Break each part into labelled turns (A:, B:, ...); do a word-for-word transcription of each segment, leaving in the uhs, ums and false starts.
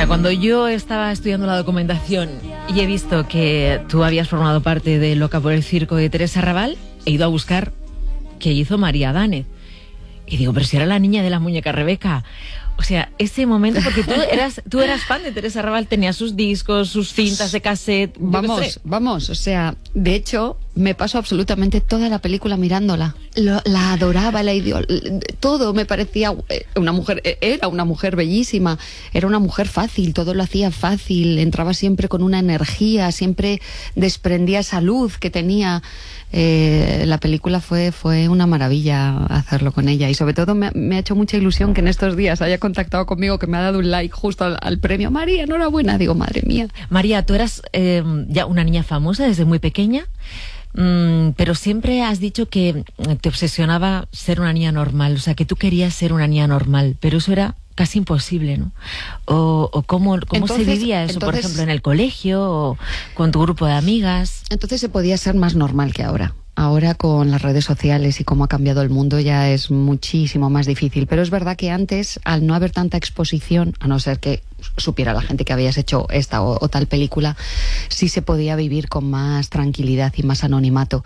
A: cuando yo estaba estudiando la documentación y he visto que tú habías formado parte de Loca por el circo de Teresa Raval, he ido a buscar qué hizo María Danez. Y digo, pero si era la niña de la muñeca Rebeca. O sea, ese momento, porque tú eras tú eras fan de Teresa Raval, tenías sus discos, sus cintas de cassette.
B: Vamos, vamos, o sea, de hecho, me paso absolutamente toda la película mirándola. Lo, la adoraba, la ideol... todo me parecía una mujer, era una mujer bellísima, era una mujer fácil, todo lo hacía fácil, entraba siempre con una energía, siempre desprendía esa luz que tenía. Eh, la película fue fue una maravilla hacerlo con ella, y sobre todo me, me ha hecho mucha ilusión que en estos días haya contactado conmigo, que me ha dado un like justo al, al premio. María, enhorabuena. Digo, madre mía.
A: María, tú eras eh, ya una niña famosa desde muy pequeña, mmm, pero siempre has dicho que te obsesionaba ser una niña normal, o sea, que tú querías ser una niña normal, pero eso era casi imposible, ¿no? O, o cómo, cómo entonces, se vivía eso, entonces, por ejemplo, en el colegio o con tu grupo de amigas.
B: Entonces se podía ser más normal que ahora. Ahora, con las redes sociales y cómo ha cambiado el mundo, ya es muchísimo más difícil. Pero es verdad que antes, al no haber tanta exposición, a no ser que supiera la gente que habías hecho esta o, o tal película, sí se podía vivir con más tranquilidad y más anonimato.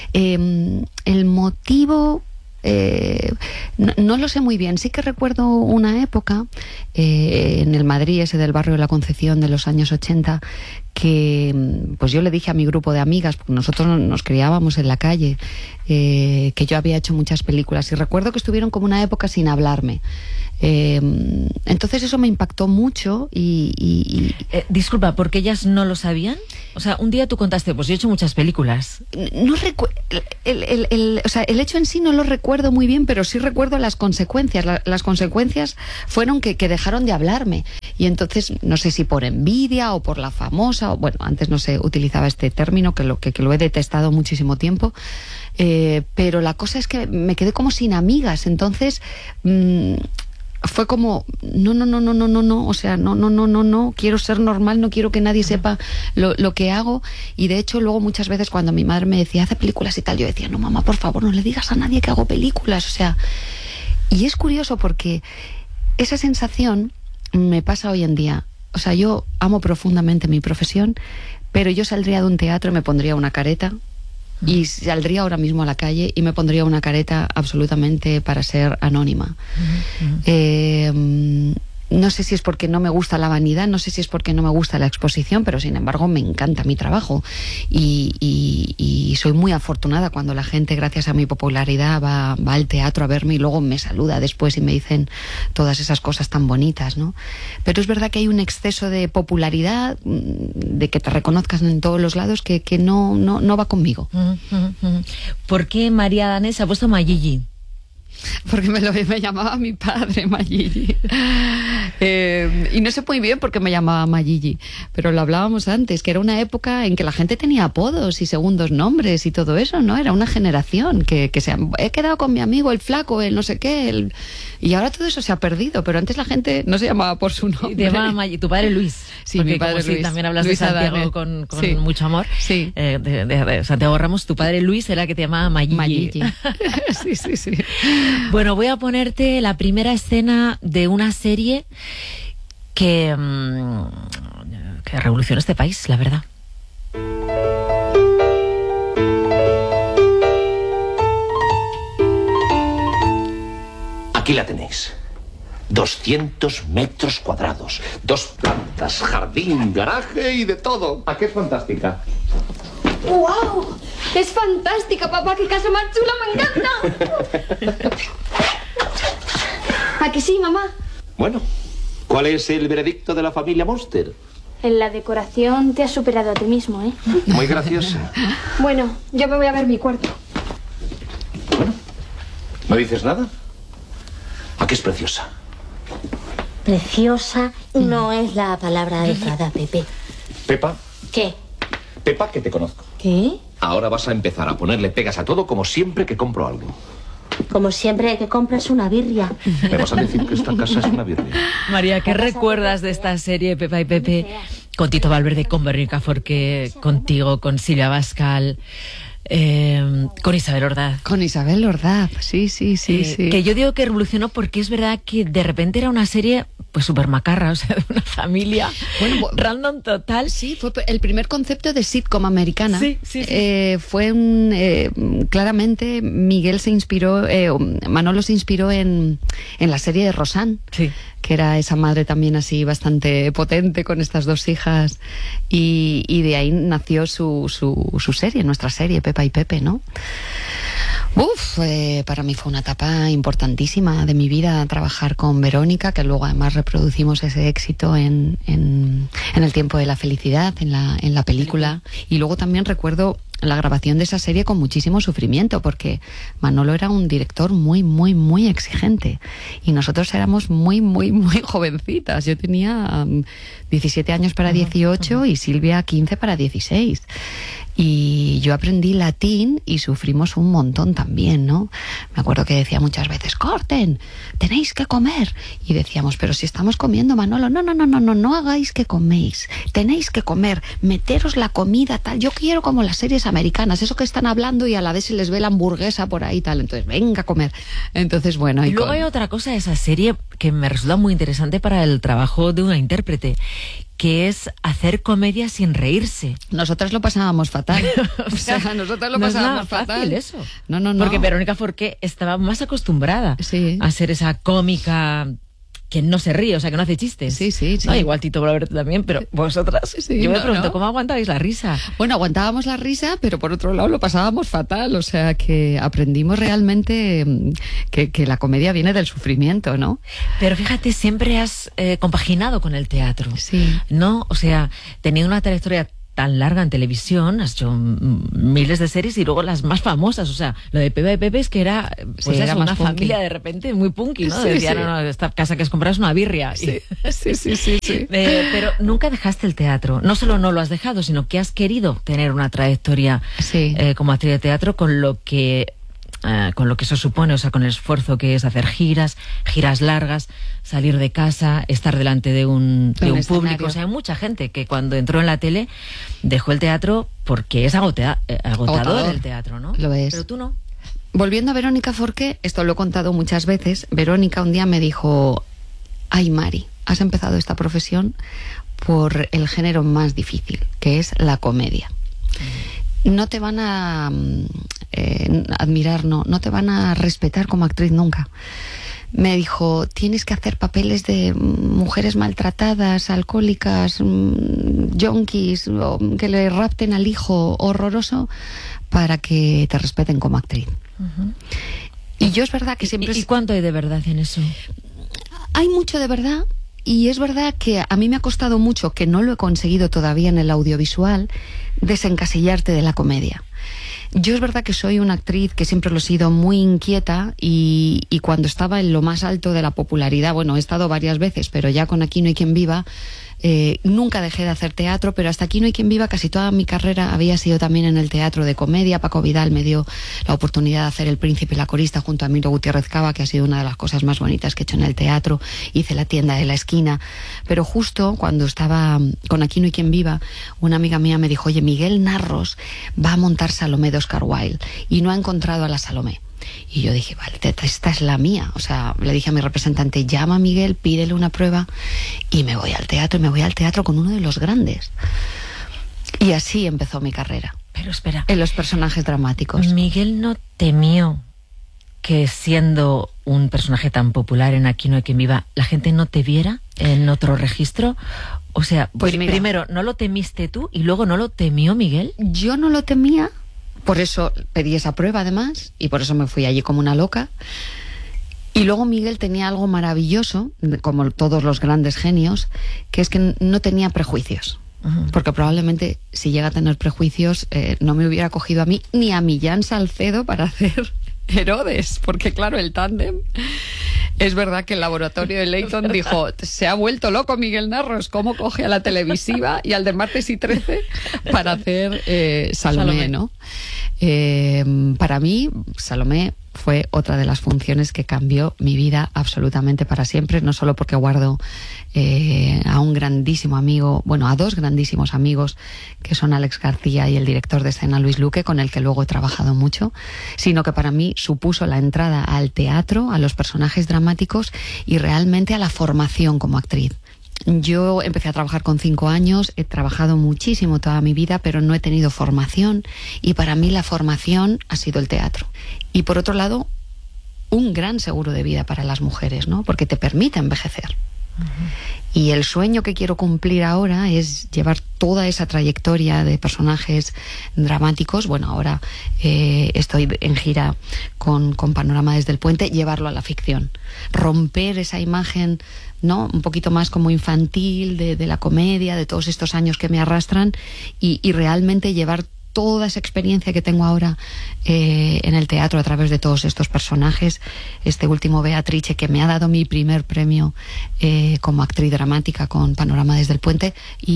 B: Eh, el motivo... Eh, no, no lo sé muy bien. Sí que recuerdo una época eh, en el Madrid ese del barrio de la Concepción de los años ochenta, que pues yo le dije a mi grupo de amigas, porque nosotros nos criábamos en la calle, eh, que yo había hecho muchas películas, y recuerdo que estuvieron como una época sin hablarme. Eh, entonces eso me impactó mucho y... y, y...
A: Eh, disculpa, ¿porque ellas no lo sabían? O sea, un día tú contaste, pues yo he hecho muchas películas.
B: No recuerdo... El, el, el, o sea, el hecho en sí no lo recuerdo muy bien, pero sí recuerdo las consecuencias. La, las consecuencias fueron que, que dejaron de hablarme. Y entonces, no sé si por envidia o por la famosa, o bueno, antes no se utilizaba este término, que lo, que, que lo he detestado muchísimo tiempo. Eh, pero la cosa es que me quedé como sin amigas. Entonces... Mmm, fue como, no, no, no, no, no, no, no, o sea, no, no, no, no, no, quiero ser normal, no quiero que nadie sepa lo, lo que hago. Y de hecho luego muchas veces cuando mi madre me decía, hace películas y tal, yo decía, no, mamá, por favor, no le digas a nadie que hago películas, o sea. Y es curioso porque esa sensación me pasa hoy en día. O sea, yo amo profundamente mi profesión, pero yo saldría de un teatro y me pondría una careta, y saldría ahora mismo a la calle y me pondría una careta absolutamente para ser anónima. Uh-huh, uh-huh. Eh, no sé si es porque no me gusta la vanidad, no sé si es porque no me gusta la exposición, pero sin embargo me encanta mi trabajo. Y, y, y soy muy afortunada cuando la gente, gracias a mi popularidad, va, va al teatro a verme y luego me saluda después y me dicen todas esas cosas tan bonitas, ¿no? Pero es verdad que hay un exceso de popularidad, de que te reconozcan en todos los lados, que, que no, no, no va conmigo.
A: Uh-huh, uh-huh. ¿Por qué María Danez se ha puesto Mayigi?
B: Porque me lo me llamaba mi padre Mayigi. Eh, y no sé muy bien por qué me llamaba Mayigi, pero lo hablábamos antes, que era una época en que la gente tenía apodos y segundos nombres y todo eso, ¿no? Era una generación que, que se ha, he quedado con mi amigo el flaco, el no sé qué, el, y ahora todo eso se ha perdido, pero antes la gente no se llamaba por su nombre.
A: Te llamaba Mayigi, tu padre Luis.
B: Sí,
A: porque
B: mi padre
A: como
B: Luis.
A: Si también hablas
B: Luis
A: de Santiago
B: Adame.
A: con, con
B: Sí.
A: mucho amor.
B: Sí.
A: Eh, de, de, de Santiago Ramos, tu padre Luis era el que te llamaba Mayigi.
B: Mayigi. Sí, sí, sí.
A: Bueno, voy a ponerte la primera escena de una serie que, mmm, que revolucionó este país, la verdad.
C: Aquí la tenéis. doscientos metros cuadrados, dos plantas, jardín, garaje y de todo. ¿A qué es fantástica?
D: ¡Wow! ¡Es fantástica, papá! ¡Qué casa más chula! ¡Me encanta! ¿A que sí, mamá?
C: Bueno, ¿cuál es el veredicto de la familia Monster?
D: En la decoración te has superado a ti mismo, ¿eh?
C: Muy graciosa.
D: Bueno, yo me voy a ver mi cuarto.
C: Bueno, ¿no dices nada? ¿A qué es preciosa?
E: Preciosa no es la palabra adecuada, Pepe.
C: Pepa.
E: ¿Qué?
C: Pepa, que te conozco.
E: ¿Qué?
C: Ahora vas a empezar a ponerle pegas a todo como siempre que compro algo.
E: Como siempre que compras una birria.
C: ¿Me vas a decir que esta casa es una birria?
A: María, ¿qué recuerdas de esta serie Pepa y Pepe? Con Tito Valverde, con Verónica Forqué, contigo, con Silvia Bascal. Eh, con Isabel Ordaz.
B: Con Isabel Ordaz, sí, sí, sí,
A: Eh,
B: sí.
A: Que yo digo que revolucionó porque es verdad que de repente era una serie pues súper macarra, o sea, de una familia
B: Bueno,
A: random total.
B: Sí, fue el primer concepto de sitcom americana.
A: Sí, sí, sí.
B: Eh, fue un... Eh, claramente Miguel se inspiró, eh, Manolo se inspiró en, en la serie de Roseanne.
A: Sí.
B: Que era esa madre también así bastante potente con estas dos hijas, y, y de ahí nació su, su, su serie, nuestra serie, Pepa y Pepe, ¿no? Uf, eh, para mí fue una etapa importantísima de mi vida trabajar con Verónica, que luego además reproducimos ese éxito en, en, en El tiempo de la felicidad, en la, en la película. Y luego también recuerdo la grabación de esa serie con muchísimo sufrimiento, porque Manolo era un director muy, muy, muy exigente y nosotros éramos muy, muy, muy jovencitas. Yo tenía um, diecisiete años para dieciocho y Silvia quince para dieciséis. Y yo aprendí latín y sufrimos un montón también, ¿no? Me acuerdo que decía muchas veces, corten, tenéis que comer. Y decíamos, pero si estamos comiendo, Manolo, no, no, no, no, no, no hagáis que coméis, tenéis que comer, meteros la comida tal. Yo quiero como las series americanas, eso que están hablando y a la vez se les ve la hamburguesa por ahí tal. Entonces, venga a comer. Entonces, bueno.
A: Y
B: y
A: luego
B: con...
A: hay otra cosa de esa serie que me resulta muy interesante para el trabajo de una intérprete, que es hacer comedia sin reírse.
B: Nosotras lo pasábamos fatal. O sea, nosotras lo
A: no
B: pasábamos
A: es nada
B: fatal.
A: fácil eso.
B: No, no, no.
A: Porque Verónica Forqué estaba más acostumbrada
B: Sí.
A: a ser esa cómica que no se ríe, o sea, que no hace chistes.
B: Sí, sí, sí.
A: No, igual Tito Bolaberto también, pero vosotras.
B: Sí,
A: yo me
B: no,
A: pregunto,
B: no.
A: ¿cómo aguantabais la risa?
B: Bueno, aguantábamos la risa, pero por otro lado lo pasábamos fatal. O sea, que aprendimos realmente que, que la comedia viene del sufrimiento, ¿no?
A: Pero fíjate, siempre has eh, compaginado con el teatro.
B: Sí.
A: ¿No? O sea, teniendo una trayectoria tan larga en televisión, has hecho mm, miles de series y luego las más famosas, o sea, lo de Pepa y Pepe es que era, pues
B: Sí,
A: eso,
B: era más
A: una
B: punky.
A: familia de repente muy punky, ¿no?
B: Sí,
A: Decían,
B: sí.
A: no, no, esta casa que has comprado es una birria.
B: Sí, sí, sí, sí, sí.
A: Eh, pero nunca dejaste el teatro. No solo no lo has dejado, sino que has querido tener una trayectoria
B: Sí.
A: eh, como actriz de teatro con lo que eh, con lo que eso supone, o sea, con el esfuerzo que es hacer giras, giras largas, salir de casa, estar delante de un,
B: De
A: de
B: un
A: un público.
B: escenario.
A: O sea, hay mucha gente que cuando entró en la tele dejó el teatro porque es agotea- eh, agotador,
B: Agotador.
A: el teatro, ¿no?
B: Lo es.
A: Pero tú no.
B: Volviendo a Verónica Forqué, esto lo he contado muchas veces. Verónica un día me dijo, ay Mari, has empezado esta profesión por el género más difícil, que es la comedia. No te van a eh, admirar, no, no te van a respetar como actriz nunca. Me dijo, tienes que hacer papeles de mujeres maltratadas, alcohólicas, mm, yonkis, o que le rapten al hijo, horroroso, para que te respeten como actriz.
A: Uh-huh.
B: Y yo es verdad que siempre...
A: ¿Y, y cuánto hay de verdad en eso?
B: Hay mucho de verdad, y es verdad que a mí me ha costado mucho, que no lo he conseguido todavía en el audiovisual, desencasillarte de la comedia. Yo es verdad que soy una actriz que siempre lo he sido, muy inquieta, y, y cuando estaba en lo más alto de la popularidad, bueno, he estado varias veces, pero ya con Aquí no hay quien viva, eh, nunca dejé de hacer teatro, pero hasta Aquí no hay quien viva casi toda mi carrera había sido también en el teatro de comedia. Paco Vidal me dio la oportunidad de hacer El Príncipe y la Corista junto a Emilio Gutiérrez Cava, que ha sido una de las cosas más bonitas que he hecho en el teatro. Hice La tienda de la esquina, pero justo cuando estaba con Aquí no hay quien viva, una amiga mía me dijo, oye, Miguel Narros va a montar Salomé de Oscar Wilde y no ha encontrado a la Salomé. Y yo dije, vale, esta es la mía. O sea, le dije a mi representante, llama a Miguel, pídele una prueba, y me voy al teatro, y me voy al teatro con uno de los grandes. Y así empezó mi carrera.
A: Pero espera,
B: En los personajes dramáticos.
A: Miguel no temió que siendo un personaje tan popular en Aquí no hay quien viva, la gente no te viera en otro registro. O sea,
B: Pues
A: pri-
B: mira.
A: primero, ¿no lo temiste tú y luego no lo temió Miguel?
B: Yo no lo temía, por eso pedí esa prueba además, y por eso me fui allí como una loca. Y luego Miguel tenía algo maravilloso, como todos los grandes genios, que es que no tenía prejuicios.
A: Ujú.
B: Porque probablemente si llega a tener prejuicios eh, no me hubiera cogido a mí ni a Millán Salcedo para hacer Herodes, porque claro, el tándem, es verdad que el laboratorio de Leighton dijo, se ha vuelto loco Miguel Narros, cómo coge a la televisiva y al de Martes y trece para hacer eh, Salomé,
A: Salomé.
B: ¿no? Eh, para mí, Salomé fue otra de las funciones que cambió mi vida absolutamente para siempre, no solo porque guardo eh, a un grandísimo amigo, bueno, a dos grandísimos amigos, que son Alex García y el director de escena Luis Luque, con el que luego he trabajado mucho, sino que para mí supuso la entrada al teatro, a los personajes dramáticos y realmente a la formación como actriz. Yo empecé a trabajar con cinco años, he trabajado muchísimo toda mi vida, pero no he tenido formación, y para mí la formación ha sido el teatro. Y por otro lado, un gran seguro de vida para las mujeres, ¿no? Porque te permite envejecer. Uh-huh. Y el sueño que quiero cumplir ahora es llevar toda esa trayectoria de personajes dramáticos. Bueno, ahora eh, estoy en gira con, con Panorama desde el Puente, llevarlo a la ficción. Romper esa imagen, ¿no?, un poquito más como infantil de, de la comedia, de todos estos años que me arrastran, y, y realmente llevar toda esa experiencia que tengo ahora eh, en el teatro a través de todos estos personajes. Este último, Beatrice, que me ha dado mi primer premio eh, como actriz dramática con Panorama desde el Puente,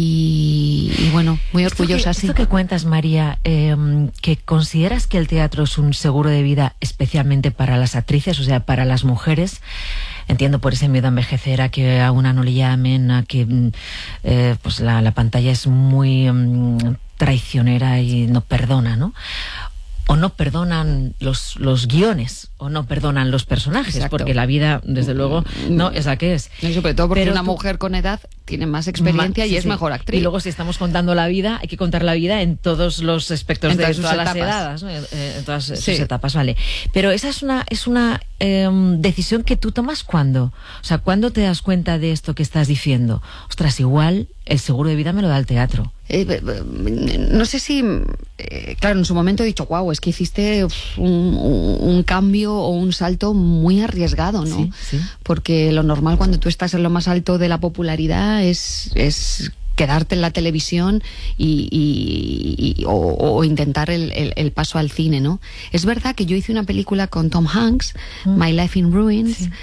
B: y, y bueno, muy orgullosa.
A: Esto que,
B: sí.
A: esto que cuentas, María, eh, que consideras que el teatro es un seguro de vida especialmente para las actrices, o sea, para las mujeres. Entiendo por ese miedo a envejecer, a que a una no le llamen, a que eh, pues la, la pantalla es muy um, traicionera y no perdona, ¿no? O no perdonan los, los guiones, o no perdonan los personajes. Exacto. Porque la vida, desde luego, no es la que es.
B: Y sobre todo porque
A: Pero
B: una
A: tú,
B: mujer con edad tiene más experiencia, ma, sí, y es sí. mejor actriz.
A: Y luego, si estamos contando la vida, hay que contar la vida en todos los aspectos, en de todas, todas las edades, ¿no? En todas sí. sus etapas, vale. Pero esa es una es una eh, decisión que tú tomas ¿cuándo? O sea, ¿cuándo te das cuenta de esto que estás diciendo? Ostras, igual el seguro de vida me lo da el teatro.
B: Eh, no sé si, eh, claro, en su momento he dicho, wow, es que hiciste un, un, un cambio o un salto muy arriesgado, ¿no?
A: Sí, sí.
B: Porque lo normal cuando tú estás en lo más alto de la popularidad es, es quedarte en la televisión y, y, y o, o intentar el, el, el paso al cine, ¿no? Es verdad que yo hice una película con Tom Hanks, mm. My Life in Ruins, sí.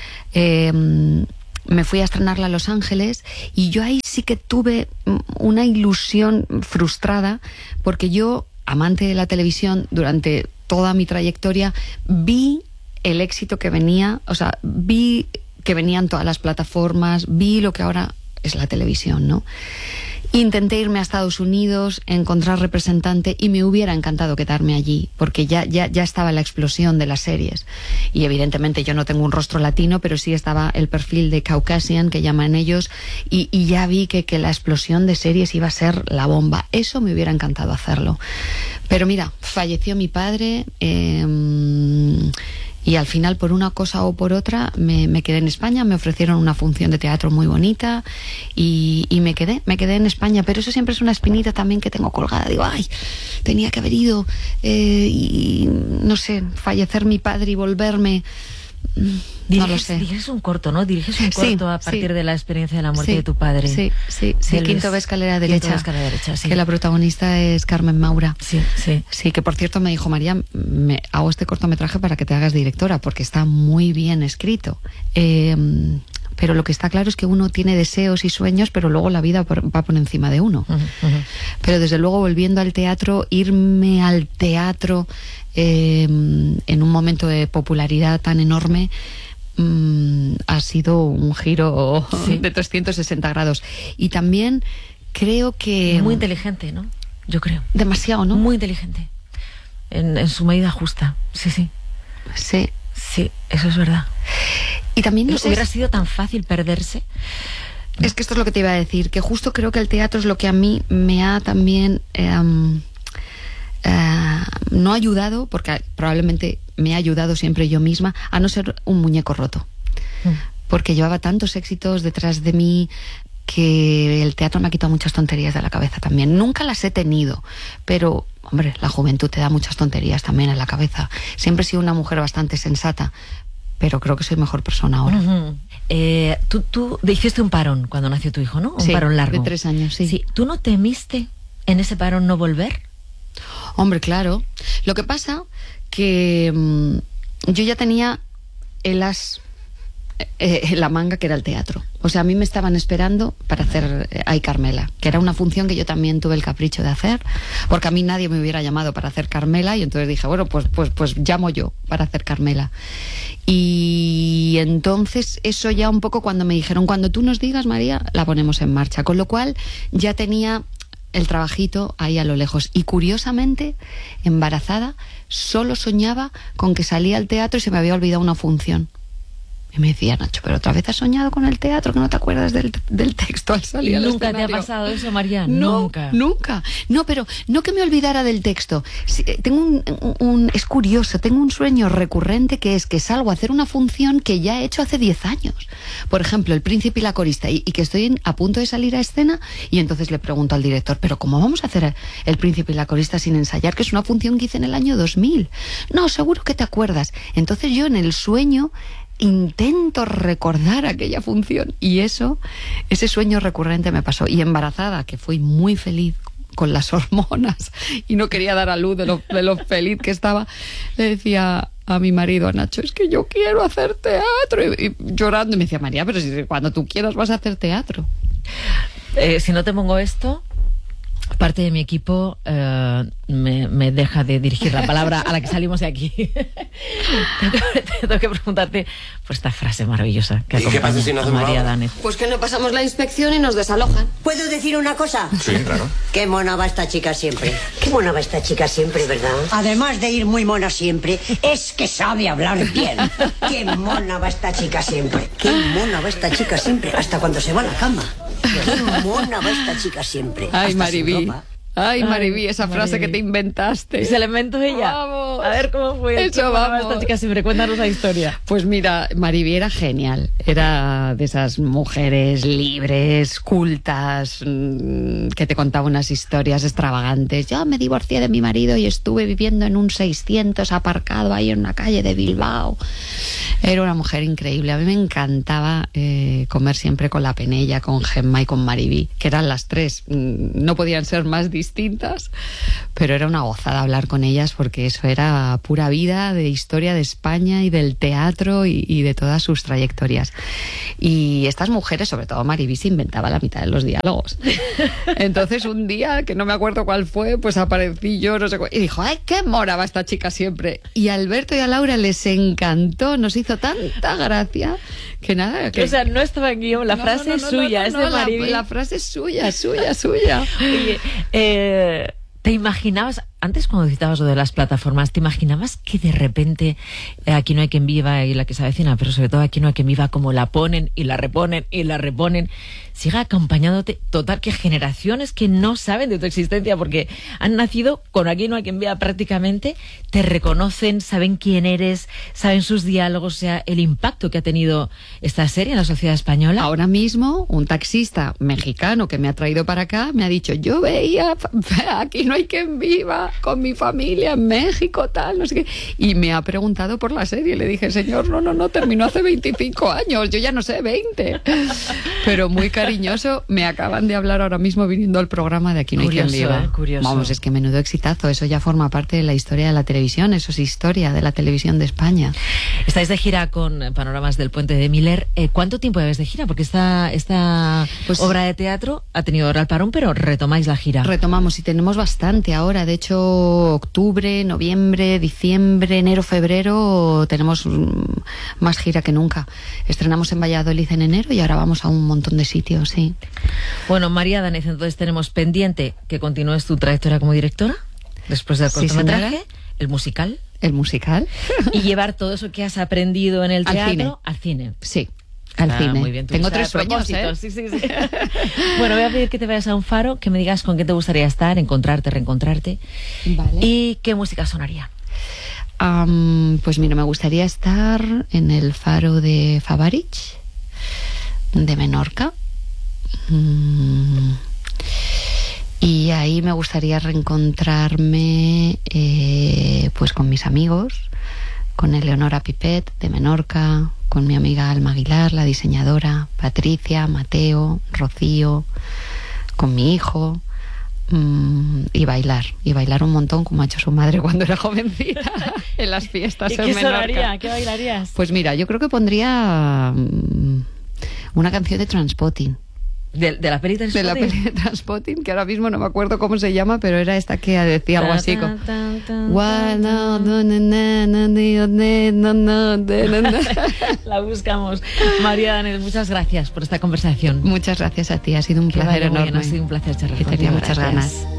B: eh, me fui a estrenarla a Los Ángeles, y yo ahí sí que tuve una ilusión frustrada, porque yo, amante de la televisión, durante toda mi trayectoria, vi el éxito que venía, o sea, vi que venían todas las plataformas, vi lo que ahora es la televisión, ¿no? Intenté irme a Estados Unidos, encontrar representante, y me hubiera encantado quedarme allí, porque ya, ya, ya estaba la explosión de las series. Y evidentemente yo no tengo un rostro latino, pero sí estaba el perfil de Caucasian, que llaman ellos, y, y ya vi que, que la explosión de series iba a ser la bomba. Eso me hubiera encantado hacerlo. Pero mira, falleció mi padre, eh, y al final, por una cosa o por otra, me, me quedé en España. Me ofrecieron una función de teatro muy bonita y, y me quedé, me quedé en España. Pero eso siempre es una espinita también que tengo colgada. Digo, ay, tenía que haber ido eh, y, no sé, fallecer mi padre y volverme...
A: Diriges,
B: no lo sé.
A: Diriges un corto, ¿no? Diriges un corto
B: sí,
A: a partir
B: sí.
A: de la experiencia de la muerte
B: sí,
A: de tu padre.
B: Sí, sí, sí.
A: El
B: Quinto B escalera derecha.
A: Quinto B escalera derecha, sí.
B: Que la protagonista es Carmen Maura.
A: Sí, sí.
B: Sí, que por cierto me dijo, María, me hago este cortometraje para que te hagas directora, porque está muy bien escrito. Eh, pero lo que está claro es que uno tiene deseos y sueños, pero luego la vida va por encima de uno. Uh-huh, uh-huh. Pero desde luego, volviendo al teatro, irme al teatro eh, en un momento de popularidad tan enorme, Mm, ha sido un giro sí. de trescientos sesenta grados. Y también creo que...
A: Muy inteligente, ¿no? Yo creo.
B: Demasiado, ¿no?
A: Muy inteligente. En, en su medida justa. Sí, sí.
B: Sí.
A: Sí, eso es verdad.
B: Y también no sé...
A: ¿Hubiera sido tan fácil perderse?
B: Es que esto es lo que te iba a decir, que justo creo que el teatro es lo que a mí me ha también... Eh, Uh, no ha ayudado, porque probablemente me ha ayudado siempre yo misma, a no ser un muñeco roto. Mm. Porque llevaba tantos éxitos detrás de mí que el teatro me ha quitado muchas tonterías de la cabeza también. Nunca las he tenido, pero, hombre, la juventud te da muchas tonterías también en la cabeza. Siempre he sido una mujer bastante sensata, pero creo que soy mejor persona ahora.
A: Uh-huh. eh, tú, tú hiciste un parón cuando nació tu hijo, ¿no? Un
B: sí,
A: parón largo.
B: de tres años, sí.
A: sí. ¿Tú no temiste en ese parón no volver?
B: Hombre, claro. Lo que pasa que mmm, yo ya tenía el as eh, la manga, que era el teatro. O sea, a mí me estaban esperando para hacer eh, Ay Carmela, que era una función que yo también tuve el capricho de hacer, porque a mí nadie me hubiera llamado para hacer Carmela, y entonces dije, bueno, pues, pues, pues llamo yo para hacer Carmela. Y entonces eso ya un poco cuando me dijeron, cuando tú nos digas, María, la ponemos en marcha. Con lo cual ya tenía el trabajito ahí a lo lejos. Y curiosamente, embarazada, solo soñaba con que salía al teatro y se me había olvidado una función. Y me decía, Nacho, pero otra vez has soñado con el teatro, que no te acuerdas del, del texto al salir al
A: ¿Nunca
B: escenario?
A: te ha pasado eso, María?
B: No,
A: Nunca.
B: Nunca. No, pero no que me olvidara del texto. Sí, tengo un, un, un... Es curioso, tengo un sueño recurrente que es que salgo a hacer una función que ya he hecho hace diez años. Por ejemplo, El Príncipe y la Corista, y, y que estoy en, a punto de salir a escena, y entonces le pregunto al director, ¿pero cómo vamos a hacer El Príncipe y la Corista sin ensayar? Que es una función que hice en el año dos mil. No, seguro que te acuerdas. Entonces yo en el sueño intento recordar aquella función, y eso, ese sueño recurrente me pasó. Y embarazada, que fui muy feliz con las hormonas y no quería dar a luz de lo, de lo feliz que estaba, le decía a mi marido, a Nacho, es que yo quiero hacer teatro, y, y llorando, y me decía, María, pero si cuando tú quieras vas a hacer teatro.
A: Eh, si no te pongo esto, parte de mi equipo eh, me, me deja de dirigir la palabra a la que salimos de aquí. tengo, que, tengo que preguntarte por esta frase maravillosa que
C: ¿Y qué pasa
A: acompaña
C: si no
A: a
C: hacemos
A: María
C: nada?
A: Danez.
F: Pues que no pasamos la inspección y nos desalojan.
G: ¿Puedo decir una cosa?
C: Sí, claro.
G: Qué mona va esta chica siempre.
E: Qué mona va esta chica siempre, ¿verdad?
G: Además de ir muy mona siempre, es que sabe hablar bien. Qué mona va esta chica siempre. Qué mona va esta chica siempre, hasta cuando se va a la cama. Qué mona va esta chica siempre.
B: Ay,
G: hasta
B: Maribí.
G: sin ropa.
B: Ay, Maribí,
A: Ay,
B: esa frase
A: Maribí.
B: que te inventaste.
A: ¿Y se la inventó ella?
B: Vamos.
A: A ver cómo fue.
B: Eso,
A: Qué mona va
B: vamos.
A: esta chica siempre, cuéntanos la historia.
B: Pues mira, Maribí era genial. Era de esas mujeres libres, cultas, mmm, que te contaba unas historias extravagantes. Yo me divorcié de mi marido y estuve viviendo en un seiscientos aparcado ahí en una calle de Bilbao. Era una mujer increíble. A mí me encantaba eh, comer siempre con la Penella, con Gemma y con Maribí, que eran las tres. No podían ser más distintas, pero era una gozada hablar con ellas, porque eso era pura vida de historia de España y del teatro y, y de todas sus trayectorias. Y estas mujeres, sobre todo Maribí, se inventaba la mitad de los diálogos. Entonces un día, que no me acuerdo cuál fue, pues aparecí yo, no sé cuál, y dijo, ¡ay, qué mora va esta chica siempre! Y a Alberto y a Laura les encantó, nos hizo tanta gracia que nada... Que...
A: O sea, no estaba en guión, la
B: No,
A: frase
B: no,
A: es
B: no,
A: suya,
B: no,
A: es
B: no,
A: de
B: la-
A: Maribí.
B: La, frase es suya, suya, suya.
A: Oye, eh, ¿te imaginabas, antes cuando citabas lo de las plataformas, ¿te imaginabas que de repente eh, Aquí no hay quien viva y La que se avecina, pero sobre todo Aquí no hay quien viva, como la ponen y la reponen y la reponen, siga acompañándote? Total, que generaciones que no saben de tu existencia porque han nacido con Aquí no hay quien viva prácticamente, te reconocen, saben quién eres, saben sus diálogos, o sea, el impacto que ha tenido esta serie en la sociedad española.
B: Ahora mismo, un taxista mexicano que me ha traído para acá me ha dicho, yo veía Aquí no hay quien viva con mi familia en México, tal, no sé qué. Y me ha preguntado por la serie. Le dije, señor, no, no, no, terminó hace veinticinco años, yo ya no sé, veinte. Pero muy cariñoso. Me acaban de hablar ahora mismo viniendo al programa de Aquí no
A: Curioso,
B: hay quien viva.
A: ¿eh? Curioso.
B: Vamos, es que menudo exitazo. Eso ya forma parte de la historia de la televisión. Eso es historia de la televisión de España.
A: Estáis de gira con Panoramas del Puente de Miller. Eh, ¿Cuánto tiempo lleváis de gira? Porque esta, esta
B: Pues-
A: obra de teatro ha tenido ahora el parón, pero retomáis la gira.
B: Retomamos y tenemos bastante ahora. De hecho, octubre, noviembre, diciembre, enero, febrero tenemos mm, más gira que nunca. Estrenamos en Valladolid en enero y ahora vamos a un montón de sitios, sí.
A: Bueno, María Danez, entonces tenemos pendiente que continúes tu trayectoria como directora, después del
B: Sí,
A: cortometraje,
B: señora.
A: el musical,
B: El musical.
A: y llevar todo eso que has aprendido en el
B: Al
A: teatro
B: cine.
A: al cine.
B: Sí, al
A: Ah,
B: cine.
A: muy bien, tú
B: Tengo
A: eres
B: tres
A: a
B: sueños, ¿eh?
A: propósito, sí, sí, sí. Bueno, voy a pedir que te vayas a un faro, que me digas con qué te gustaría estar, encontrarte, reencontrarte.
B: Vale.
A: Y qué música sonaría.
B: Am, pues mira, me gustaría estar en el faro de Favarich, de Menorca. Mm, y ahí me gustaría reencontrarme eh, pues con mis amigos, con Eleonora Pipet de Menorca, con mi amiga Alma Aguilar, la diseñadora, Patricia, Mateo, Rocío, con mi hijo, Mm, y bailar, y bailar un montón como ha hecho su madre cuando era jovencita en las fiestas.
A: ¿Y
B: en
A: qué
B: Menorca.
A: sonaría? ¿Qué bailarías?
B: Pues mira, yo creo que pondría mm, una canción de Transpotting.
A: De, de la peli de
B: De la peli de Transpotting, que ahora mismo no me acuerdo cómo se llama, pero era esta que decía algo así como...
A: La buscamos. María Danez, muchas gracias por esta conversación.
B: Muchas gracias a ti, ha sido un
A: Que
B: placer
A: vaya muy bien,
B: enorme.
A: ha sido un placer charlar
B: Que tenía
A: contigo,
B: muchas
A: gracias.
B: ganas.